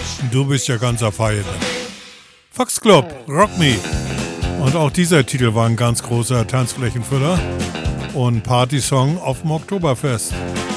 Du bist ja ganz auf Haie. Fox Club, Rock Me. Und auch dieser Titel war ein ganz großer Tanzflächenfüller und Partysong auf dem Oktoberfest.